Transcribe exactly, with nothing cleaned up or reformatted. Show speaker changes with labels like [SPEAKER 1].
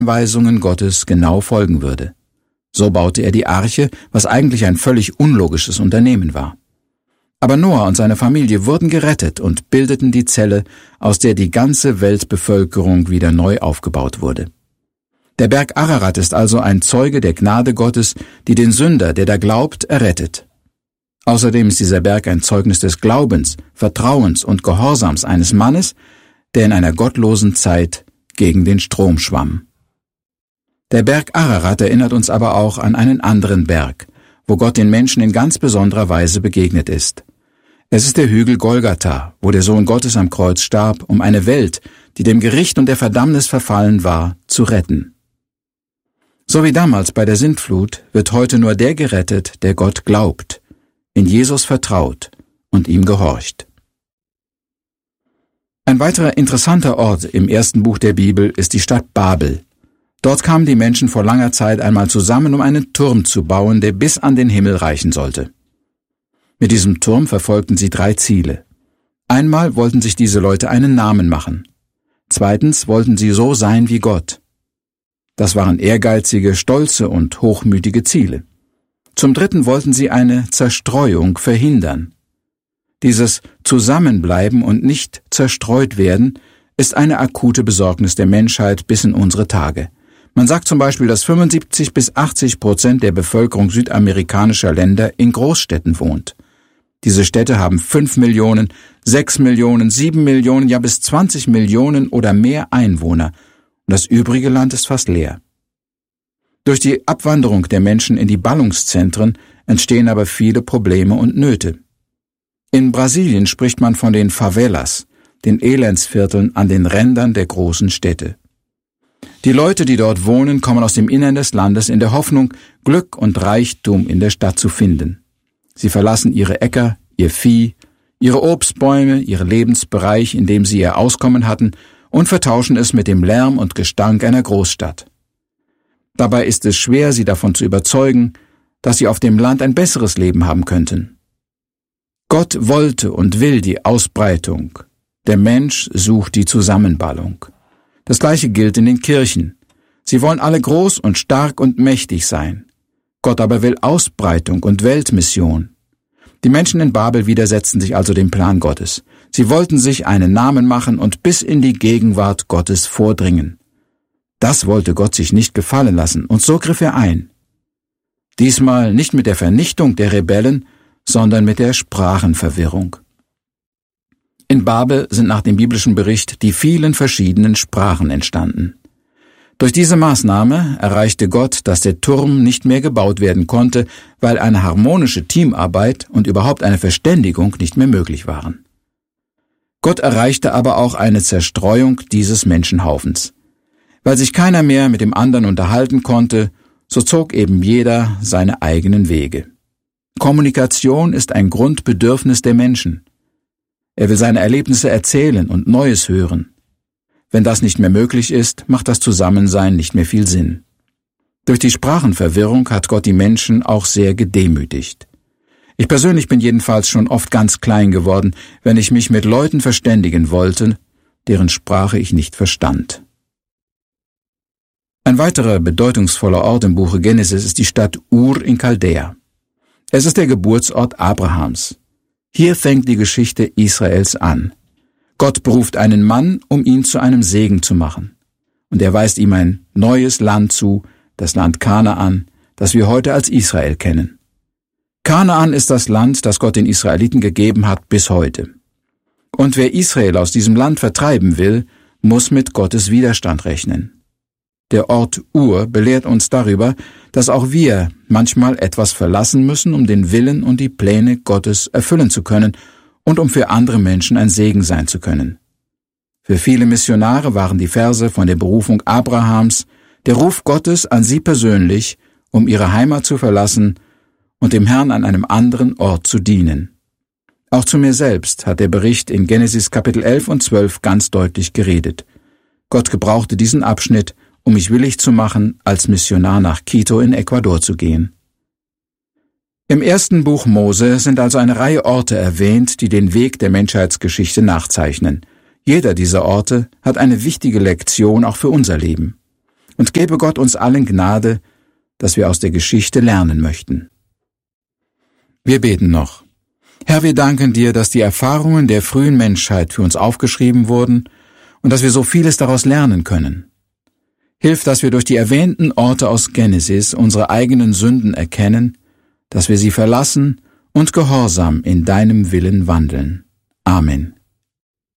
[SPEAKER 1] Anweisungen Gottes genau folgen würde. So baute er die Arche, was eigentlich ein völlig unlogisches Unternehmen war. Aber Noah und seine Familie wurden gerettet und bildeten die Zelle, aus der die ganze Weltbevölkerung wieder neu aufgebaut wurde. Der Berg Ararat ist also ein Zeuge der Gnade Gottes, die den Sünder, der da glaubt, errettet. Außerdem ist dieser Berg ein Zeugnis des Glaubens, Vertrauens und Gehorsams eines Mannes, der in einer gottlosen Zeit gegen den Strom schwamm. Der Berg Ararat erinnert uns aber auch an einen anderen Berg, wo Gott den Menschen in ganz besonderer Weise begegnet ist. Es ist der Hügel Golgatha, wo der Sohn Gottes am Kreuz starb, um eine Welt, die dem Gericht und der Verdammnis verfallen war, zu retten. So wie damals bei der Sintflut wird heute nur der gerettet, der Gott glaubt, in Jesus vertraut und ihm gehorcht. Ein weiterer interessanter Ort im ersten Buch der Bibel ist die Stadt Babel. Dort kamen die Menschen vor langer Zeit einmal zusammen, um einen Turm zu bauen, der bis an den Himmel reichen sollte. Mit diesem Turm verfolgten sie drei Ziele. Einmal wollten sich diese Leute einen Namen machen. Zweitens wollten sie so sein wie Gott. Das waren ehrgeizige, stolze und hochmütige Ziele. Zum Dritten wollten sie eine Zerstreuung verhindern. Dieses Zusammenbleiben und nicht zerstreut werden ist eine akute Besorgnis der Menschheit bis in unsere Tage. Man sagt zum Beispiel, dass fünfundsiebzig bis achtzig Prozent der Bevölkerung südamerikanischer Länder in Großstädten wohnt. Diese Städte haben fünf Millionen, sechs Millionen, sieben Millionen, ja bis zwanzig Millionen oder mehr Einwohner, und das übrige Land ist fast leer. Durch die Abwanderung der Menschen in die Ballungszentren entstehen aber viele Probleme und Nöte. In Brasilien spricht man von den Favelas, den Elendsvierteln an den Rändern der großen Städte. Die Leute, die dort wohnen, kommen aus dem Innern des Landes in der Hoffnung, Glück und Reichtum in der Stadt zu finden. Sie verlassen ihre Äcker, ihr Vieh, ihre Obstbäume, ihren Lebensbereich, in dem sie ihr Auskommen hatten, und vertauschen es mit dem Lärm und Gestank einer Großstadt. Dabei ist es schwer, sie davon zu überzeugen, dass sie auf dem Land ein besseres Leben haben könnten. Gott wollte und will die Ausbreitung. Der Mensch sucht die Zusammenballung. Das Gleiche gilt in den Kirchen. Sie wollen alle groß und stark und mächtig sein. Gott aber will Ausbreitung und Weltmission. Die Menschen in Babel widersetzten sich also dem Plan Gottes. Sie wollten sich einen Namen machen und bis in die Gegenwart Gottes vordringen. Das wollte Gott sich nicht gefallen lassen, und so griff er ein. Diesmal nicht mit der Vernichtung der Rebellen, sondern mit der Sprachenverwirrung. In Babel sind nach dem biblischen Bericht die vielen verschiedenen Sprachen entstanden. Durch diese Maßnahme erreichte Gott, dass der Turm nicht mehr gebaut werden konnte, weil eine harmonische Teamarbeit und überhaupt eine Verständigung nicht mehr möglich waren. Gott erreichte aber auch eine Zerstreuung dieses Menschenhaufens. Weil sich keiner mehr mit dem anderen unterhalten konnte, so zog eben jeder seine eigenen Wege. Kommunikation ist ein Grundbedürfnis der Menschen. Er will seine Erlebnisse erzählen und Neues hören. Wenn das nicht mehr möglich ist, macht das Zusammensein nicht mehr viel Sinn. Durch die Sprachenverwirrung hat Gott die Menschen auch sehr gedemütigt. Ich persönlich bin jedenfalls schon oft ganz klein geworden, wenn ich mich mit Leuten verständigen wollte, deren Sprache ich nicht verstand. Ein weiterer bedeutungsvoller Ort im Buche Genesis ist die Stadt Ur in Chaldea. Es ist der Geburtsort Abrahams. Hier fängt die Geschichte Israels an. Gott beruft einen Mann, um ihn zu einem Segen zu machen. Und er weist ihm ein neues Land zu, das Land Kanaan, das wir heute als Israel kennen. Kanaan ist das Land, das Gott den Israeliten gegeben hat bis heute. Und wer Israel aus diesem Land vertreiben will, muss mit Gottes Widerstand rechnen. Der Ort Ur belehrt uns darüber, dass auch wir manchmal etwas verlassen müssen, um den Willen und die Pläne Gottes erfüllen zu können und um für andere Menschen ein Segen sein zu können. Für viele Missionare waren die Verse von der Berufung Abrahams der Ruf Gottes an sie persönlich, um ihre Heimat zu verlassen und dem Herrn an einem anderen Ort zu dienen. Auch zu mir selbst hat der Bericht in Genesis Kapitel elf und zwölf ganz deutlich geredet. Gott gebrauchte diesen Abschnitt, um mich willig zu machen, als Missionar nach Quito in Ecuador zu gehen. Im ersten Buch Mose sind also eine Reihe Orte erwähnt, die den Weg der Menschheitsgeschichte nachzeichnen. Jeder dieser Orte hat eine wichtige Lektion auch für unser Leben. und gebe Gott uns allen Gnade, dass wir aus der Geschichte lernen möchten. Wir beten noch. Herr, wir danken dir, dass die Erfahrungen der frühen Menschheit für uns aufgeschrieben wurden und dass wir so vieles daraus lernen können. Hilf, dass wir durch die erwähnten Orte aus Genesis unsere eigenen Sünden erkennen, dass wir sie verlassen und gehorsam in deinem Willen wandeln. Amen.